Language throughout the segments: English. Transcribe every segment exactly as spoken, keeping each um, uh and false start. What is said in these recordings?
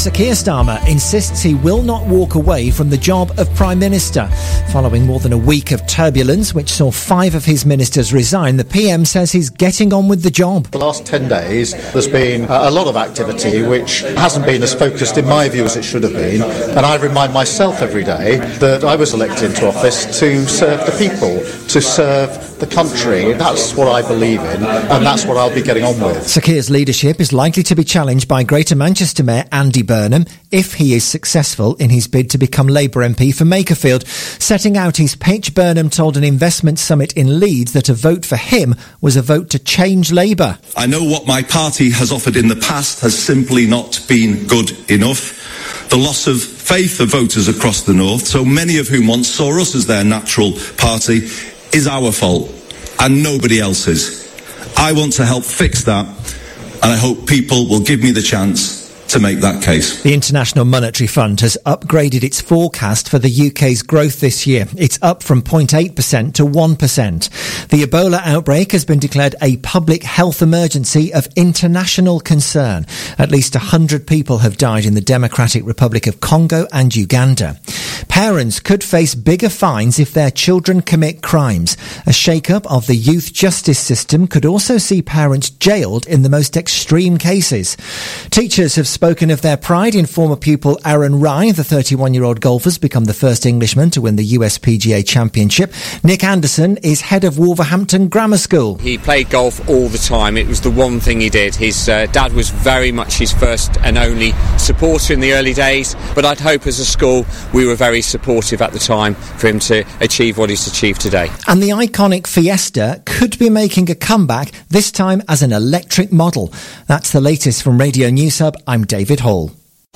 Sir Keir Starmer insists he will not walk away from the job of Prime Minister. Following more than a week of turbulence, which saw five of his ministers resign, the P M says he's getting on with the job. The last ten days, there's been a lot of activity which hasn't been as focused, in my view, as it should have been. And I remind myself every day that I was elected into office to serve the people, to serve the country. That's what I believe in, and that's what I'll be getting on with. Sir Keir's leadership is likely to be challenged by Greater Manchester Mayor Andy Burnham if he is successful in his bid to become Labour M P for Makerfield. Setting out his pitch, Burnham told an investment summit in Leeds that a vote for him was a vote to change Labour. I know what my party has offered in the past has simply not been good enough. The loss of faith of voters across the north, so many of whom once saw us as their natural party, is our fault and nobody else's. I want to help fix that, and I hope people will give me the chance to make that case. The International Monetary Fund has upgraded its forecast for the U K's growth this year. It's up from zero point eight percent to one percent. The Ebola outbreak has been declared a public health emergency of international concern. At least one hundred people have died in the Democratic Republic of Congo and Uganda. Parents could face bigger fines if their children commit crimes. A shake-up of the youth justice system could also see parents jailed in the most extreme cases. Teachers have spoken of their pride in former pupil Aaron Rai. The thirty-one-year-old golfer's become the first Englishman to win the U S P G A Championship. Nick Anderson is head of Wolverhampton Grammar School. He played golf all the time. It was the one thing he did. His uh, dad was very much his first and only supporter in the early days, but I'd hope as a school we were very supportive at the time for him to achieve what he's achieved today. And the iconic Fiesta could be making a comeback, this time as an electric model. That's the latest from Radio News Hub. I'm David Hall.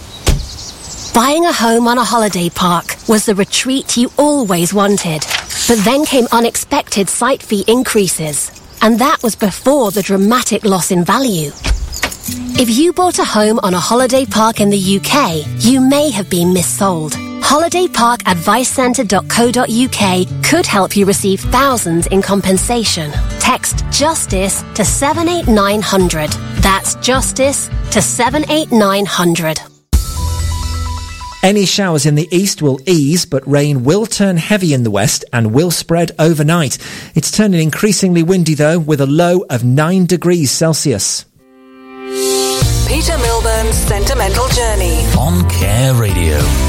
Buying a home on a holiday park was the retreat you always wanted. But then came unexpected site fee increases. And that was before the dramatic loss in value. If you bought a home on a holiday park in the U K, you may have been missold. holiday park advice centre dot co dot uk could help you receive thousands in compensation. Text JUSTICE to seven eight nine hundred. That's JUSTICE to seven eight nine hundred. Any showers in the east will ease, but rain will turn heavy in the west and will spread overnight. It's turning increasingly windy, though, with a low of nine degrees Celsius. Peter Milburn's Sentimental Journey on Care Radio.